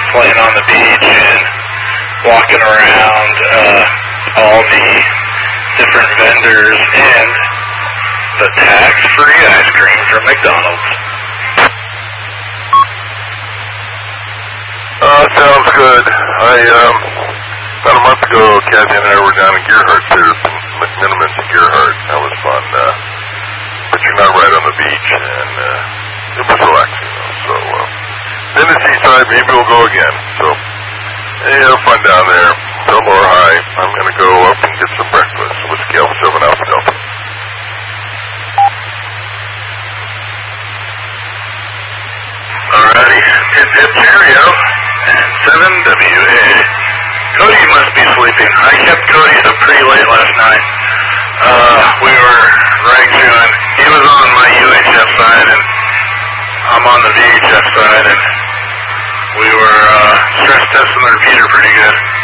playing on the beach and walking around all the different vendors and the tax-free ice cream from McDonald's. Sounds good. About a month ago, Kathy and I were down in Gerhardt there, McMinimans and Gerhardt. That was fun. But you're not right on the beach, and it was relaxing, So, then the seaside, maybe we'll go again. So, have fun down there. Tell Laura hi. I'm going to go up and get some breakfast. Whiskey Alpha 7 Alpha Delta. Alrighty. Hip Cheerio. And 7WA. Cody must be sleeping. I kept Cody up pretty late last night. We were rank chewing. He was on my UHF side and I'm on the VHF side, and we were stress testing the repeater pretty good.